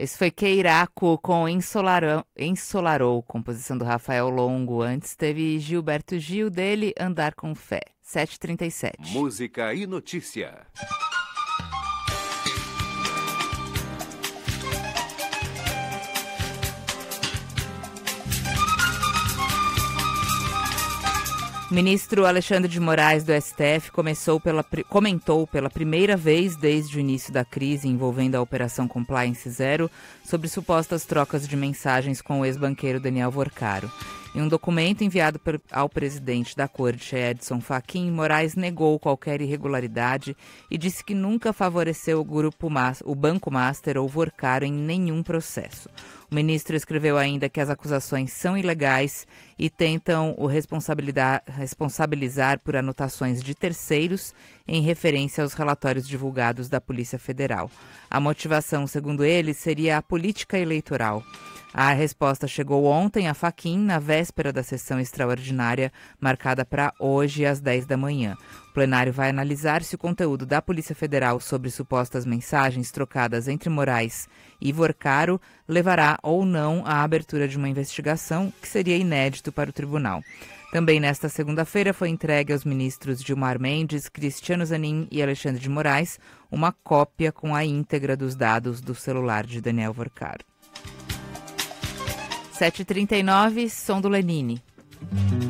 Esse foi Keiraco com Ensolarou, composição do Rafael Longo. Antes teve Gilberto Gil, dele Andar com Fé, 7h37. Música e notícia. O ministro Alexandre de Moraes, do STF, comentou pela primeira vez desde o início da crise envolvendo a Operação Compliance Zero sobre supostas trocas de mensagens com o ex-banqueiro Daniel Vorcaro. Em um documento enviado ao presidente da Corte, Edson Fachin, Moraes negou qualquer irregularidade e disse que nunca favoreceu o Banco Master ou Vorcaro em nenhum processo. O ministro escreveu ainda que as acusações são ilegais e tentam o responsabilizar por anotações de terceiros em referência aos relatórios divulgados da Polícia Federal. A motivação, segundo ele, seria a política eleitoral. A resposta chegou ontem a Fachin, na véspera da sessão extraordinária, marcada para hoje às 10 da manhã. O plenário vai analisar se o conteúdo da Polícia Federal sobre supostas mensagens trocadas entre Moraes e Vorcaro levará ou não à abertura de uma investigação, que seria inédito para o tribunal. Também nesta segunda-feira foi entregue aos ministros Gilmar Mendes, Cristiano Zanin e Alexandre de Moraes uma cópia com a íntegra dos dados do celular de Daniel Vorcaro. 7h39, som do Lenine.